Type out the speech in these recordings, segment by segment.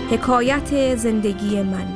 حکایت زندگی من.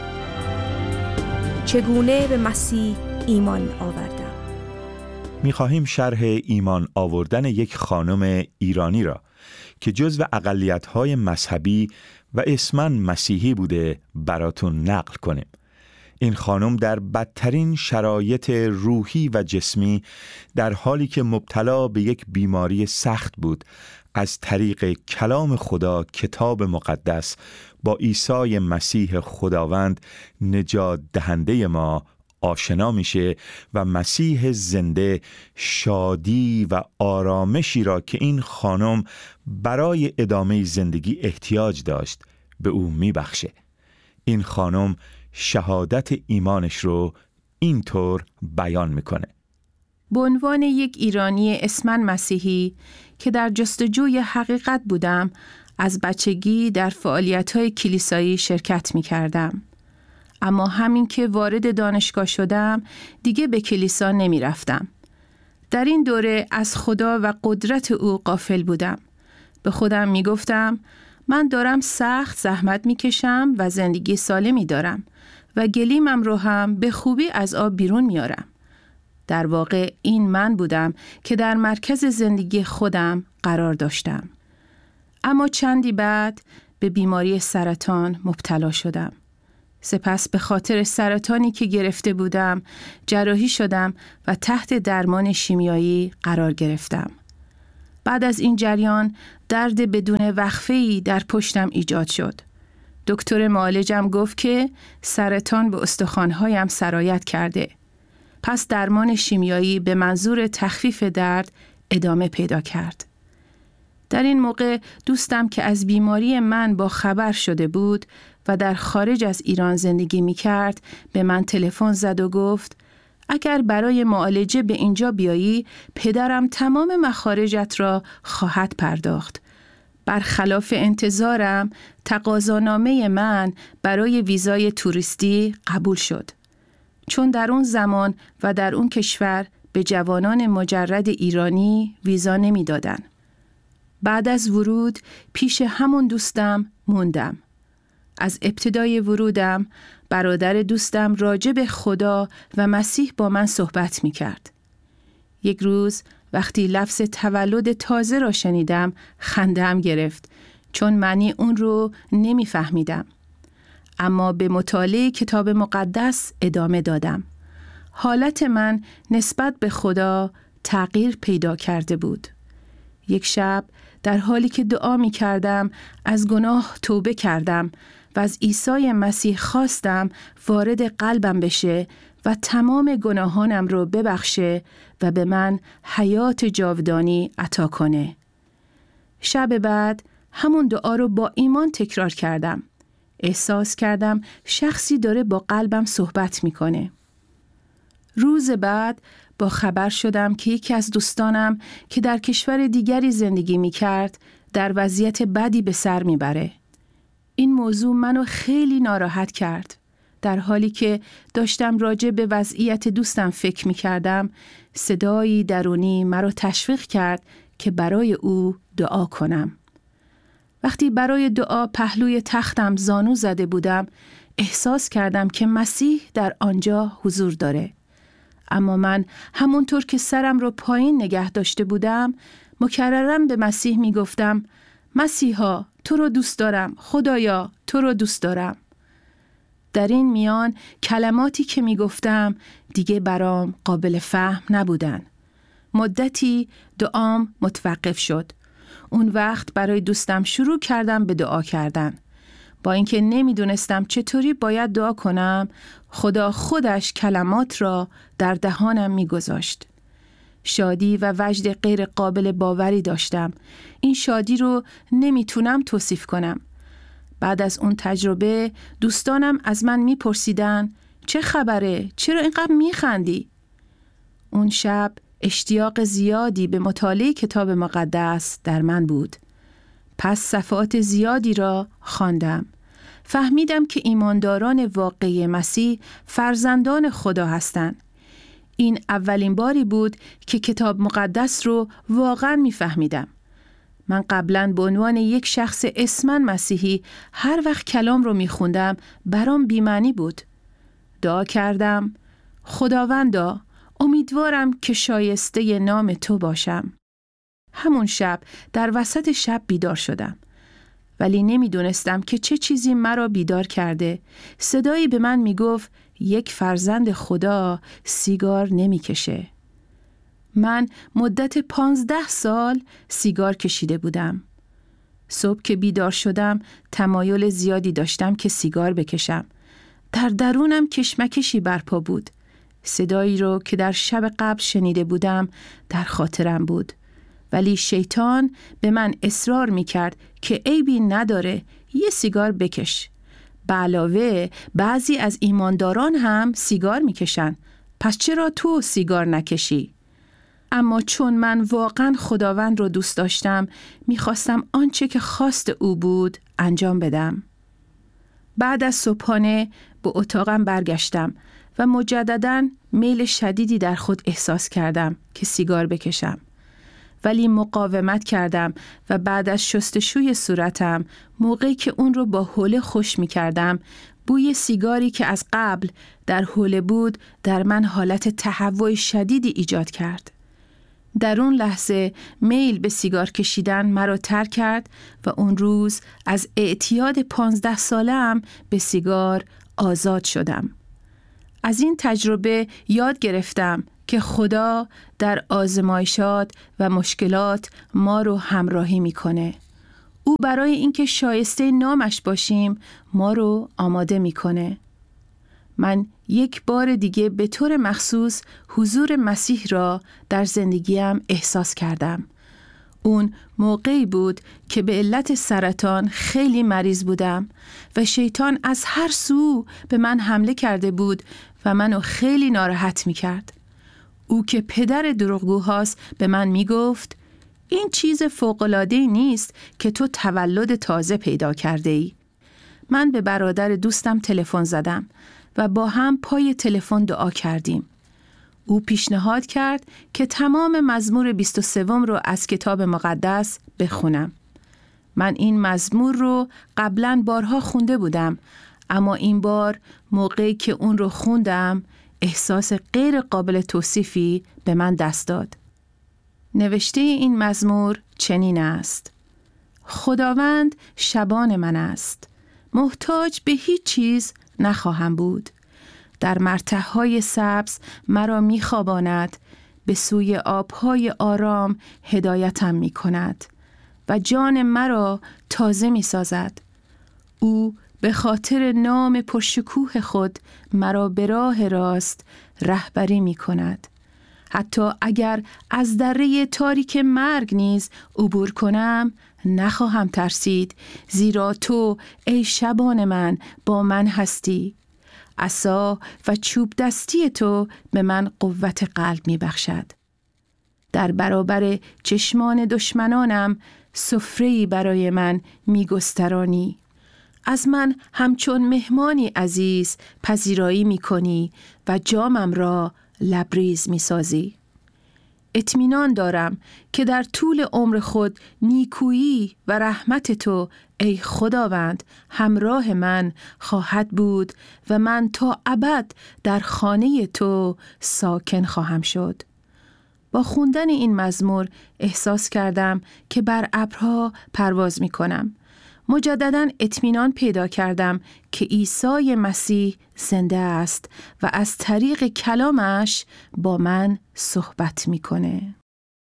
چگونه به مسیح ایمان آوردم. می‌خواهیم شرح ایمان آوردن یک خانم ایرانی را که جزو اقلیت‌های مذهبی و اسماً مسیحی بوده براتون نقل کنیم. این خانم در بدترین شرایط روحی و جسمی در حالی که مبتلا به یک بیماری سخت بود، از طریق کلام خدا، کتاب مقدس، با عیسی مسیح خداوند نجات دهنده ما آشنا میشه و مسیح زنده شادی و آرامشی را که این خانم برای ادامه زندگی احتیاج داشت به او میبخشه. این خانم شهادت ایمانش رو اینطور بیان میکنه: به عنوان یک ایرانی اسماً مسیحی که در جستجوی حقیقت بودم، از بچگی در فعالیت‌های کلیسایی شرکت می‌کردم. اما همین که وارد دانشگاه شدم، دیگه به کلیسا نمی‌رفتم. در این دوره از خدا و قدرت او غافل بودم. به خودم می‌گفتم من دارم سخت زحمت می‌کشم و زندگی سالمی دارم و گلیمم رو هم به خوبی از آب بیرون میارم. در واقع این من بودم که در مرکز زندگی خودم قرار داشتم. اما چندی بعد به بیماری سرطان مبتلا شدم. سپس به خاطر سرطانی که گرفته بودم جراحی شدم و تحت درمان شیمیایی قرار گرفتم. بعد از این جریان درد بدون وقفه‌ای در پشتم ایجاد شد. دکتر معالجم گفت که سرطان به استخوان‌هایم سرایت کرده. پس درمان شیمیایی به منظور تخفیف درد ادامه پیدا کرد. در این موقع دوستم که از بیماری من با خبر شده بود و در خارج از ایران زندگی می کرد به من تلفن زد و گفت اگر برای معالجه به اینجا بیایی پدرم تمام مخارجت را خواهد پرداخت. برخلاف انتظارم تقاضانامه من برای ویزای توریستی قبول شد. چون در اون زمان و در اون کشور به جوانان مجرد ایرانی ویزا نمی دادن. بعد از ورود پیش همون دوستم موندم. از ابتدای ورودم برادر دوستم راجع به خدا و مسیح با من صحبت می کرد. یک روز وقتی لفظ تولد تازه را شنیدم خنده‌ام گرفت چون معنی اون رو نمی فهمیدم. اما به مطالعه کتاب مقدس ادامه دادم. حالت من نسبت به خدا تغییر پیدا کرده بود. یک شب در حالی که دعا می کردم از گناه توبه کردم و از عیسی مسیح خواستم وارد قلبم بشه و تمام گناهانم رو ببخشه و به من حیات جاودانی عطا کنه. شب بعد همون دعا رو با ایمان تکرار کردم. احساس کردم شخصی داره با قلبم صحبت میکنه. روز بعد با خبر شدم که یکی از دوستانم که در کشور دیگری زندگی میکرد در وضعیت بدی به سر میبره. این موضوع منو خیلی ناراحت کرد. در حالی که داشتم راجع به وضعیت دوستم فکر میکردم، صدایی درونی مرا تشویق کرد که برای او دعا کنم. وقتی برای دعا پهلوی تختم زانو زده بودم، احساس کردم که مسیح در آنجا حضور داره. اما من همونطور که سرم رو پایین نگه داشته بودم، مکرراً به مسیح می گفتم مسیحا تو رو دوست دارم، خدایا تو رو دوست دارم. در این میان کلماتی که می گفتم دیگه برام قابل فهم نبودن. مدتی دعام متوقف شد. اون وقت برای دوستم شروع کردم به دعا کردن. با اینکه نمیدونستم چطوری باید دعا کنم، خدا خودش کلمات را در دهانم میگذاشت. شادی و وجد غیر قابل باوری داشتم. این شادی رو نمیتونم توصیف کنم. بعد از اون تجربه دوستانم از من میپرسیدن چه خبره؟ چرا اینقدر میخندی؟ اون شب اشتیاق زیادی به مطالعه کتاب مقدس در من بود. پس صفحات زیادی را خواندم. فهمیدم که ایمانداران واقعی مسیح فرزندان خدا هستند. این اولین باری بود که کتاب مقدس رو واقعا میفهمیدم. من قبلاً به عنوان یک شخص اسماً مسیحی هر وقت کلام رو میخوندم برام بی‌معنی بود. دعا کردم: خداوندا، امیدوارم که شایسته نام تو باشم. همون شب در وسط شب بیدار شدم، ولی نمیدونستم که چه چیزی مرا بیدار کرده. صدایی به من میگفت یک فرزند خدا سیگار نمیکشه. من مدت 15 سال سیگار کشیده بودم. صبح که بیدار شدم تمایل زیادی داشتم که سیگار بکشم. در درونم کشمکشی برپا بود. صدایی رو که در شب قبل شنیده بودم در خاطرم بود، ولی شیطان به من اصرار میکرد که عیبی نداره، یه سیگار بکش. به علاوه بعضی از ایمانداران هم سیگار میکشن، پس چرا تو سیگار نکشی؟ اما چون من واقعا خداوند رو دوست داشتم، میخواستم آنچه که خواست او بود انجام بدم. بعد از صبحانه به اتاقم برگشتم و مجدداً میل شدیدی در خود احساس کردم که سیگار بکشم. ولی مقاومت کردم و بعد از شستشوی صورتم، موقعی که اون رو با حوله خوش می کردم، بوی سیگاری که از قبل در حوله بود در من حالت تهوع شدیدی ایجاد کرد. در اون لحظه میل به سیگار کشیدن مرا ترک کرد و اون روز از اعتیاد 15 ساله‌ام به سیگار آزاد شدم. از این تجربه یاد گرفتم که خدا در آزمایشات و مشکلات ما رو همراهی میکنه. او برای اینکه شایسته نامش باشیم ما رو آماده میکنه. من یک بار دیگه به طور مخصوص حضور مسیح را در زندگیم احساس کردم. اون موقعی بود که به علت سرطان خیلی مریض بودم و شیطان از هر سو به من حمله کرده بود و منو خیلی ناراحت میکرد. او که پدر دروغگوهاست به من میگفت این چیز فوق‌العاده‌ای نیست که تو تولد تازه پیدا کرده ای. من به برادر دوستم تلفن زدم و با هم پای تلفن دعا کردیم. او پیشنهاد کرد که تمام مزمور 23 رو از کتاب مقدس بخونم. من این مزمور رو قبلاً بارها خونده بودم، اما این بار موقعی که اون رو خوندم احساس غیر قابل توصیفی به من دست داد. نوشته این مزمور چنین است: خداوند شبان من است، محتاج به هیچ چیز نخواهم بود. در مرتعهای سبز مرا می‌خواباند، به سوی آبهای آرام هدایتم می‌کند و جان مرا تازه می‌سازد. او به خاطر نام پرشکوه خود مرا به راه راست رهبری می‌کند. حتی اگر از دره تاریک مرگ نیز عبور کنم نخواهم ترسید، زیرا تو ای شبان من با من هستی. عصا و چوب دستی تو به من قوت قلب می بخشد. در برابر چشمان دشمنانم سفره‌ای برای من می گسترانی. از من همچون مهمانی عزیز پذیرایی می کنی و جامم را لبریز می سازی. اطمینان دارم که در طول عمر خود نیکویی و رحمت تو ای خداوند همراه من خواهد بود و من تا ابد در خانه تو ساکن خواهم شد. با خوندن این مزمور احساس کردم که بر ابرها پرواز می کنم. مجدداً اطمینان پیدا کردم که عیسی مسیح زنده است و از طریق کلامش با من صحبت میکنه.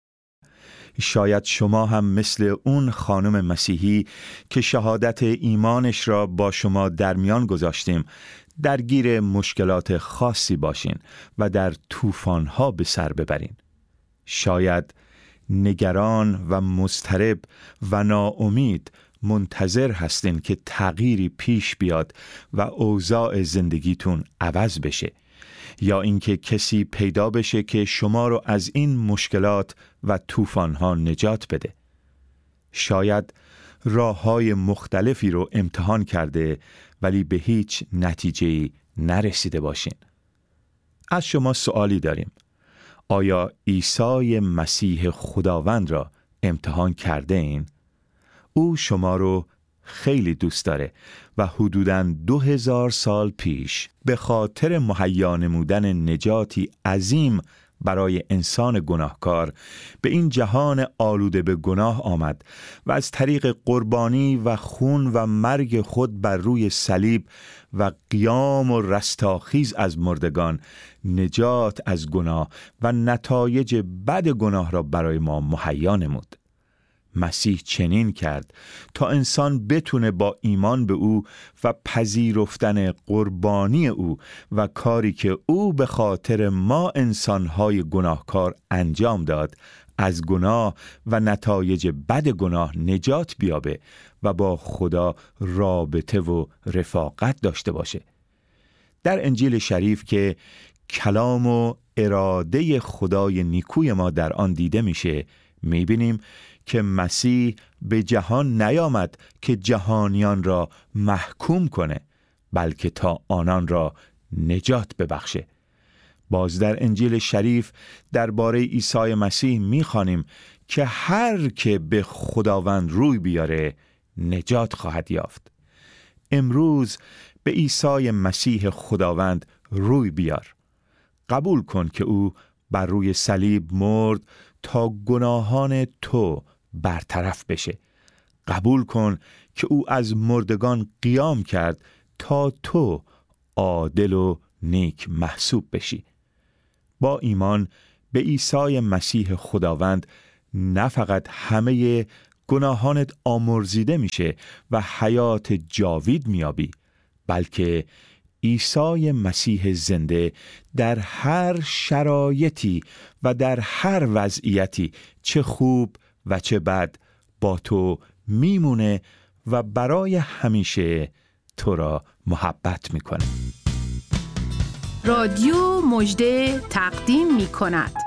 شاید شما هم مثل اون خانم مسیحی که شهادت ایمانش را با شما در میان گذاشتیم درگیر مشکلات خاصی باشین و در طوفان‌ها به سر ببرین. شاید نگران و مضطرب و ناامید منتظر هستین که تغییری پیش بیاد و اوضاع زندگیتون عوض بشه، یا اینکه کسی پیدا بشه که شما رو از این مشکلات و طوفان‌ها نجات بده. شاید راه‌های مختلفی رو امتحان کرده ولی به هیچ نتیجه‌ای نرسیده باشین. از شما سوالی داریم: آیا عیسی مسیح خداوند را امتحان کرده این؟ او شما رو خیلی دوست داره و حدوداً 2000 سال پیش به خاطر مهیا نمودن نجاتی عظیم برای انسان گناهکار به این جهان آلوده به گناه آمد و از طریق قربانی و خون و مرگ خود بر روی صلیب و قیام و رستاخیز از مردگان نجات از گناه و نتایج بد گناه را برای ما مهیا نمود. مسیح چنین کرد تا انسان بتونه با ایمان به او و پذیرفتن قربانی او و کاری که او به خاطر ما انسانهای گناهکار انجام داد از گناه و نتایج بد گناه نجات بیابه و با خدا رابطه و رفاقت داشته باشه. در انجیل شریف که کلام و اراده خدای نیکوی ما در آن دیده میشه، میبینیم که مسیح به جهان نیامد که جهانیان را محکوم کنه، بلکه تا آنان را نجات ببخشه. باز در انجیل شریف درباره عیسی مسیح میخوانیم که هر که به خداوند روی بیاره نجات خواهد یافت. امروز به عیسی مسیح خداوند روی بیار. قبول کن که او بر روی صلیب مرد تا گناهان تو برطرف بشه. قبول کن که او از مردگان قیام کرد تا تو عادل و نیک محسوب بشی. با ایمان به عیسی مسیح خداوند نه فقط همه گناهانت آمرزیده میشه و حیات جاوید میابی، بلکه عیسی مسیح زنده در هر شرایطی و در هر وضعیتی، چه خوب و چه بد، با تو میمونه و برای همیشه تو را محبت میکنه. رادیو مژده تقدیم میکند